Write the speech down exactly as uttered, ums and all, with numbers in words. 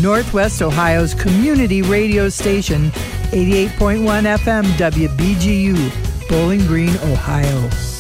Northwest Ohio's community radio station, eighty-eight point one F M W B G U, Bowling Green, Ohio.